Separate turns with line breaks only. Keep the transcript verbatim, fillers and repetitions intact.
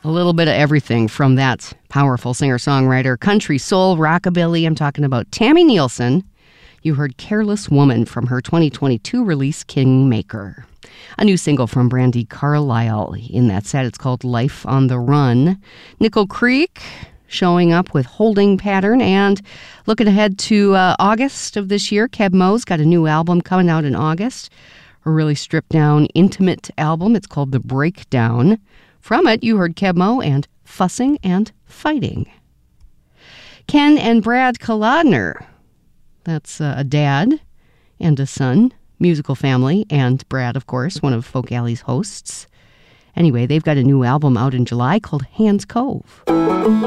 A little bit of everything from that powerful singer-songwriter. Country, soul, rockabilly. I'm talking about Tammy Nielsen. You heard Careless Woman from her twenty twenty-two release, Kingmaker. A new single from Brandi Carlile. In that set, it's called Life on the Run. Nickel Creek showing up with Holding Pattern. And looking ahead to uh, August of this year, Keb Mo's got a new album coming out in August. A really stripped-down, intimate album. It's called The Breakdown. From it, you heard Keb Mo and Fussing and Fighting. Ken and Brad Kolodner. That's uh, a dad and a son, musical family, and Brad, of course, one of Folk Alley's hosts. Anyway, they've got a new album out in July called Hands Cove.